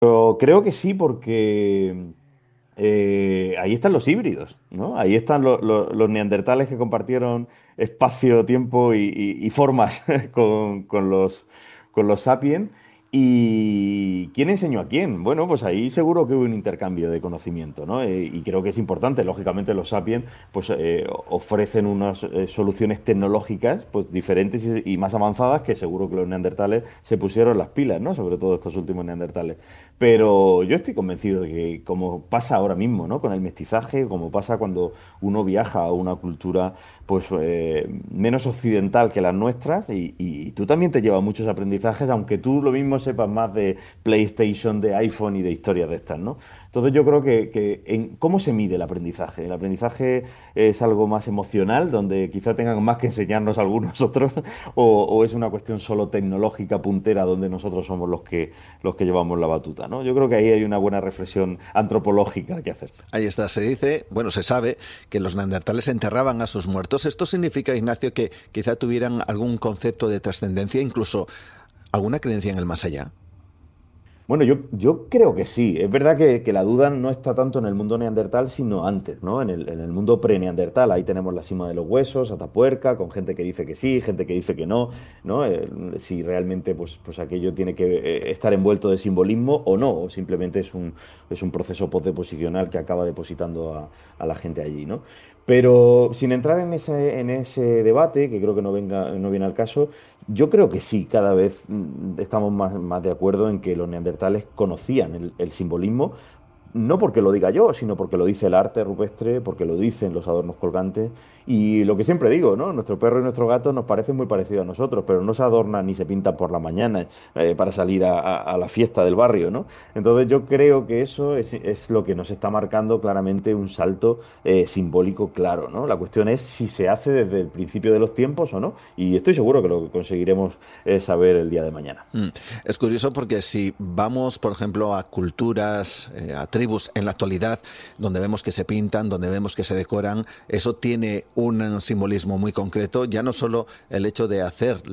Pero creo que sí, porque ahí están los híbridos, ¿no? Ahí están los neandertales que compartieron espacio, tiempo y formas con los sapiens. ¿Y quién enseñó a quién? Bueno, pues ahí seguro que hubo un intercambio de conocimiento, ¿no? Y creo que es importante. Lógicamente, los sapiens pues, ofrecen unas soluciones tecnológicas pues, diferentes y más avanzadas que seguro que los neandertales se pusieron las pilas, ¿no? Sobre todo estos últimos neandertales. Pero yo estoy convencido de que, como pasa ahora mismo, ¿no? Con el mestizaje, como pasa cuando uno viaja a una cultura pues menos occidental que las nuestras, y tú también te llevas muchos aprendizajes, aunque tú lo mismo sepas más de PlayStation, de iPhone y de historias de estas, ¿no? Entonces yo creo que en cómo se mide el aprendizaje. El aprendizaje es algo más emocional, donde quizá tengan más que enseñarnos algunos otros, o es una cuestión solo tecnológica, puntera, donde nosotros somos los que llevamos la batuta, ¿no? Yo creo que ahí hay una buena reflexión antropológica que hacer. Ahí está, se dice, bueno, se sabe que los neandertales enterraban a sus muertos. Esto significa, Ignacio, que quizá tuvieran algún concepto de trascendencia, incluso alguna creencia en el más allá. Bueno, yo creo que sí. Es verdad que la duda no está tanto en el mundo neandertal, sino antes, ¿no? En el mundo pre-neandertal. Ahí tenemos la cima de los huesos, Atapuerca, con gente que dice que sí, gente que dice que no, ¿no? Si realmente pues aquello tiene que estar envuelto de simbolismo o no, o simplemente es un proceso postdeposicional que acaba depositando a la gente allí, ¿no? Pero sin entrar en ese debate, que creo que no viene al caso, yo creo que sí, cada vez estamos más de acuerdo en que los neandertales conocían el simbolismo, no porque lo diga yo, sino porque lo dice el arte rupestre, porque lo dicen los adornos colgantes. Y lo que siempre digo, ¿no? Nuestro perro y nuestro gato nos parecen muy parecidos a nosotros, pero no se adornan ni se pintan por la mañana para salir a la fiesta del barrio, ¿no? Entonces yo creo que eso es lo que nos está marcando claramente un salto simbólico claro, ¿no? La cuestión es si se hace desde el principio de los tiempos o no. Y estoy seguro que lo conseguiremos saber el día de mañana. Mm. Es curioso porque si vamos, por ejemplo, a culturas, a tribus en la actualidad, donde vemos que se pintan, donde vemos que se decoran, eso tiene un simbolismo muy concreto, ya no solo el hecho de hacer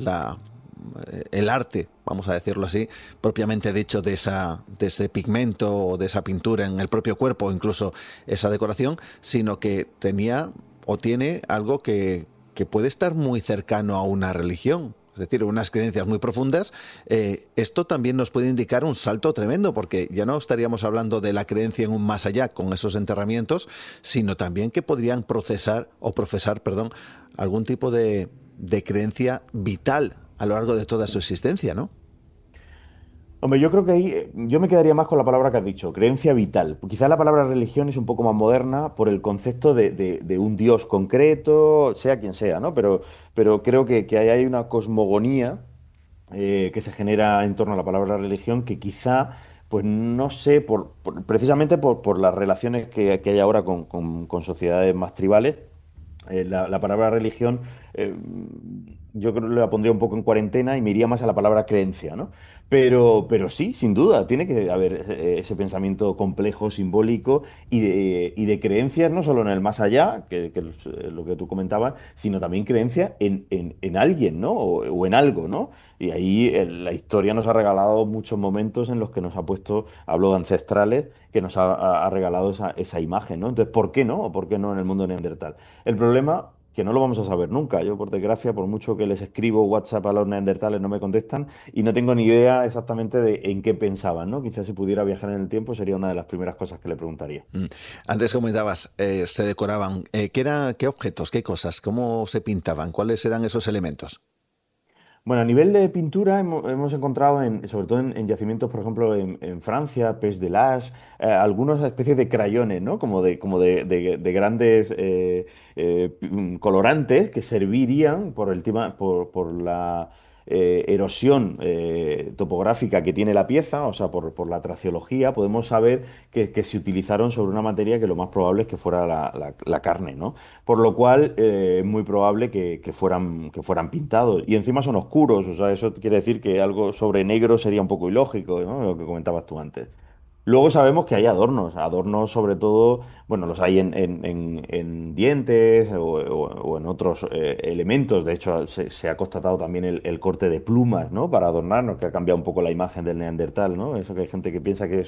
el arte, vamos a decirlo así, propiamente dicho de ese pigmento o de esa pintura en el propio cuerpo, incluso esa decoración, sino que tenía o tiene algo que puede estar muy cercano a una religión. Es decir, unas creencias muy profundas. Esto también nos puede indicar un salto tremendo, porque ya no estaríamos hablando de la creencia en un más allá con esos enterramientos, sino también que podrían procesar o profesar, perdón, algún tipo de creencia vital a lo largo de toda su existencia, ¿no? Hombre, yo creo que ahí yo me quedaría más con la palabra que has dicho, creencia vital. Quizás la palabra religión es un poco más moderna por el concepto de un Dios concreto, sea quien sea, ¿no? Pero creo que ahí hay una cosmogonía que se genera en torno a la palabra religión que quizá, pues no sé, precisamente por las relaciones que hay ahora con sociedades más tribales, la palabra religión, yo creo que la pondría un poco en cuarentena y me iría más a la palabra creencia, ¿no? Pero sí, sin duda, tiene que haber ese pensamiento complejo, simbólico y de creencias, no solo en el más allá, que es lo que tú comentabas, sino también creencia en alguien, ¿no? O en algo, ¿no? Y ahí la historia nos ha regalado muchos momentos en los que nos ha puesto, hablo de ancestrales, que nos ha regalado esa imagen, ¿no? Entonces, ¿por qué no? ¿O por qué no en el mundo neandertal? El problema, que no lo vamos a saber nunca. Yo, por desgracia, por mucho que les escribo WhatsApp a los neandertales, no me contestan y no tengo ni idea exactamente de en qué pensaban, ¿no? Quizás si pudiera viajar en el tiempo sería una de las primeras cosas que le preguntaría. Mm. Antes comentabas, se decoraban. ¿Qué objetos, qué cosas, cómo se pintaban? ¿Cuáles eran esos elementos? Bueno, a nivel de pintura hemos encontrado, sobre todo en yacimientos, por ejemplo, en Francia, Pez de Las, algunas especies de crayones, ¿no? De grandes colorantes que servirían por por la erosión topográfica que tiene la pieza, o sea, por la traciología, podemos saber que se utilizaron sobre una materia que lo más probable es que fuera la carne, ¿no? Por lo cual es muy probable que fueran pintados. Y encima son oscuros, o sea, eso quiere decir que algo sobre negro sería un poco ilógico, ¿no? Lo que comentabas tú antes. Luego sabemos que hay adornos, adornos sobre todo, bueno, los hay en dientes o en otros elementos. De hecho, se ha constatado también el corte de plumas, ¿no? Para adornarnos, que ha cambiado un poco la imagen del neandertal, ¿no? Eso que hay gente que piensa que